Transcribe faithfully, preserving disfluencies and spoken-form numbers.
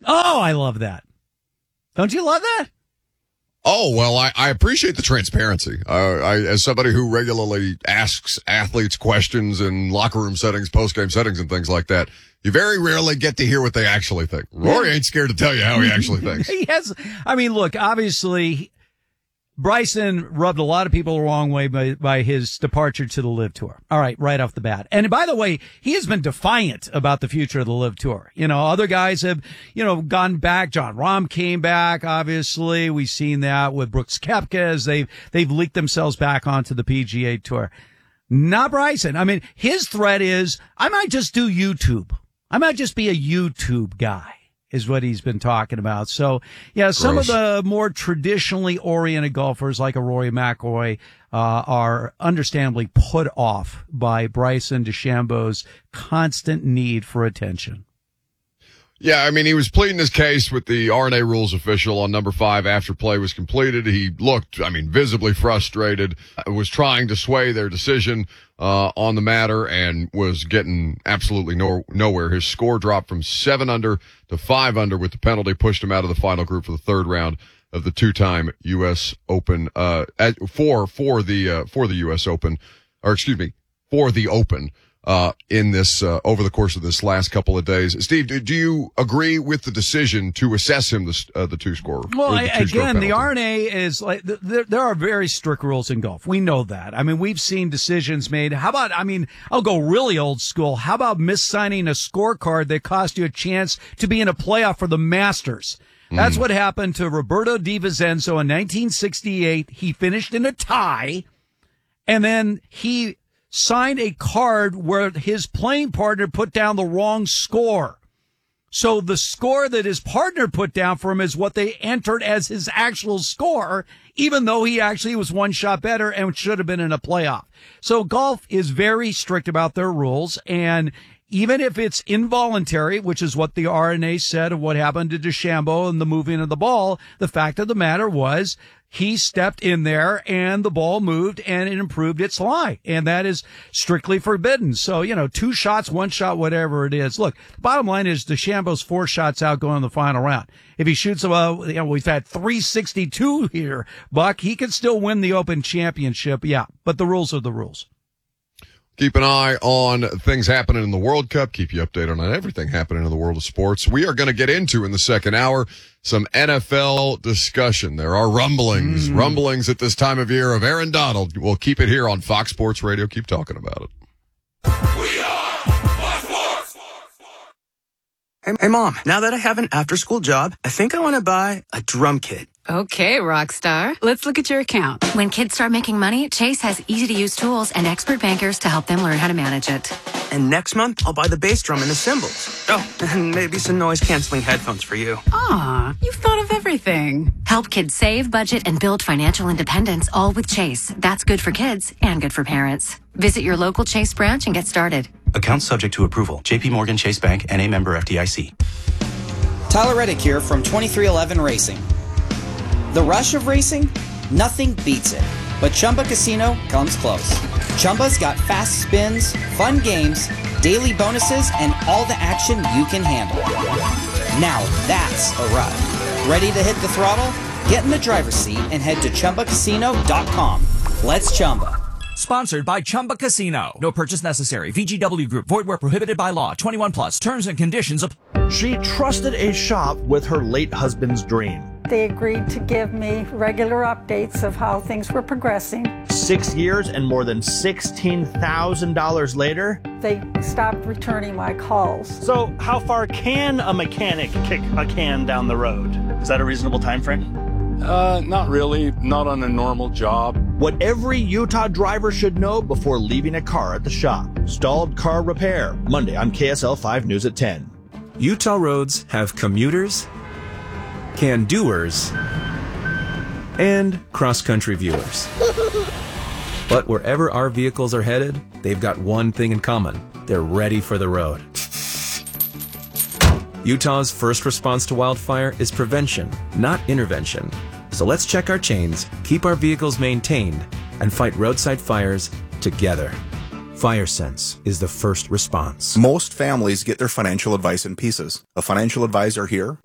Oh, I love that. Don't you love that? Oh, well, I, I appreciate the transparency. Uh, I, as somebody who regularly asks athletes questions in locker room settings, post-game settings, and things like that, you very rarely get to hear what they actually think. Rory ain't scared to tell you how he actually thinks. Yes. I mean, look, obviously, Bryson rubbed a lot of people the wrong way by, by his departure to the LIV Tour. All right, right off the bat. And by the way, he has been defiant about the future of the LIV Tour. You know, other guys have, you know, gone back. Jon Rahm came back, obviously. We've seen that with Brooks Koepka as they've, they've leaked themselves back onto the P G A Tour. Not Bryson. I mean, his threat is, I might just do YouTube. I might just be a YouTube guy, is what he's been talking about. So, yeah, some Gross. of the more traditionally oriented golfers like a Rory McIlroy uh, are understandably put off by Bryson DeChambeau's constant need for attention. Yeah, I mean, he was pleading his case with the R and A rules official on number five after play was completed. He looked, I mean, visibly frustrated, was trying to sway their decision uh on the matter and was getting absolutely no, nowhere. His score dropped from seven under to five under with the penalty, pushed him out of the final group for the third round of the two-time U S Open, uh, at, for, for the, uh, for the U S Open, or excuse me, for the Open. Uh, in this, uh, over the course of this last couple of days. Steve, do, do you agree with the decision to assess him the, uh, the two score? Well, the I, again, the R and A is like, there, there are very strict rules in golf. We know that. I mean, we've seen decisions made. How about, I mean, I'll go really old school. How about missigning a scorecard that cost you a chance to be in a playoff for the Masters? That's mm. what happened to Roberto Di Vincenzo in nineteen sixty-eight. He finished in a tie, and then he signed a card where his playing partner put down the wrong score. So the score that his partner put down for him is what they entered as his actual score, even though he actually was one shot better and should have been in a playoff. So golf is very strict about their rules, and even if it's involuntary, which is what the R and A said of what happened to DeChambeau and the moving of the ball, the fact of the matter was he stepped in there and the ball moved and it improved its lie. And that is strictly forbidden. So, you know, two shots, one shot, whatever it is. Look, the bottom line is DeChambeau's four shots out going in the final round. If he shoots, well, you know, we've had three sixty-two here, Buck. He could still win the Open Championship. Yeah, but the rules are the rules. Keep an eye on things happening in the World Cup. Keep you updated on everything happening in the world of sports. We are going to get into, in the second hour, some N F L discussion. There are rumblings, mm. rumblings at this time of year of Aaron Donald. We'll keep it here on Fox Sports Radio. Keep talking about it. We are Fox Sports. Hey, hey, Mom, now that I have an after-school job, I think I want to buy a drum kit. Okay, rock star. Let's look at your account. When kids start making money, Chase has easy-to-use tools and expert bankers to help them learn how to manage it. And next month, I'll buy the bass drum and the cymbals. Oh, and maybe some noise-canceling headphones for you. Aw, you've thought of everything. Help kids save, budget, and build financial independence, all with Chase. That's good for kids and good for parents. Visit your local Chase branch and get started. Account subject to approval. J P Morgan Chase Bank, N A member F D I C. Tyler Reddick here from twenty-three eleven Racing. The rush of racing? Nothing beats it. But Chumba Casino comes close. Chumba's got fast spins, fun games, daily bonuses, and all the action you can handle. Now that's a ride. Ready to hit the throttle? Get in the driver's seat and head to Chumba Casino dot com. Let's Chumba. Sponsored by Chumba Casino. No purchase necessary. V G W Group. Void where prohibited by law. twenty-one plus. Terms and conditions apply. She trusted a shop with her late husband's dream. They agreed to give me regular updates of how things were progressing. Six years and more than sixteen thousand dollars later, they stopped returning my calls. So how far can a mechanic kick a can down the road? Is that a reasonable time frame? Uh, not really. Not on a normal job. What every Utah driver should know before leaving a car at the shop. Stalled car repair. Monday on K S L five News at ten. Utah roads have commuters, can-doers, and cross-country viewers. But wherever our vehicles are headed, they've got one thing in common. They're ready for the road. Utah's first response to wildfire is prevention, not intervention. So let's check our chains, keep our vehicles maintained, and fight roadside fires together. FireSense is the first response. Most families get their financial advice in pieces. A financial advisor here